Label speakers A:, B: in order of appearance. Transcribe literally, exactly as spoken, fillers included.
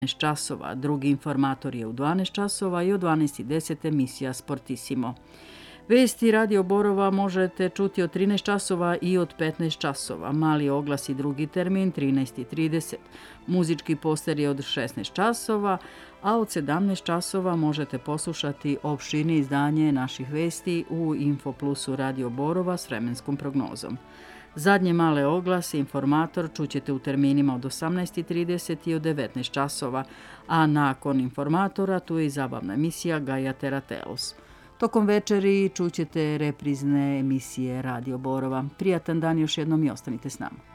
A: časova, drugi informator je u dvanaest časova i u dvanaest i deset emisija Sportissimo. Vesti Radio Borova možete čuti od trinaest časova i od petnaest časova. Mali oglas i drugi termin trinaest i trideset. Muzički poster je od šesnaest časova, a od sedamnaest časova možete poslušati opširnije izdanje naših vesti u Infoplusu Radio Borova s vremenskom prognozom. Zadnje male oglase, informator, čućete u terminima od osamnaest i trideset i od devetnaest časova, a nakon informatora tu je i zabavna emisija Gaja Teratelos. Tokom večeri čućete reprizne emisije Radio Borova. Prijatan dan još jednom i ostanite s nama.